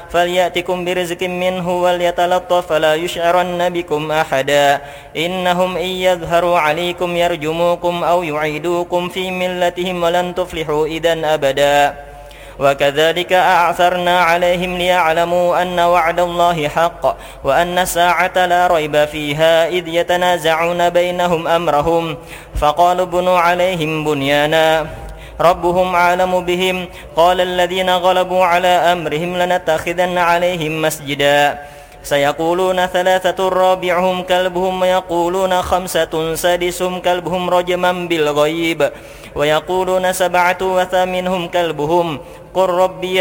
فليأتكم برزق منه وليتلطف فلا يشعرن بكم أحدا إنهم إن يظهروا عليكم يرجموكم أو يعيدوكم في ملتهم ولن تفلحوا إذا أبدا وكذلك أعثرنا عليهم ليعلموا أن وعد الله حق وأن الساعة لا ريب فيها إذ يتنازعون بينهم أمرهم فقالوا بنوا عليهم بنيانا ربهم أعلم بهم قال الذين غلبوا على أمرهم لنتخذن عليهم مسجدا سيقولون 3 رابعهم كلبهم ويقولون 5 سادسهم كلبهم رجما بالغيب ويقولون 7 وثامنهم كلبهم قل ربي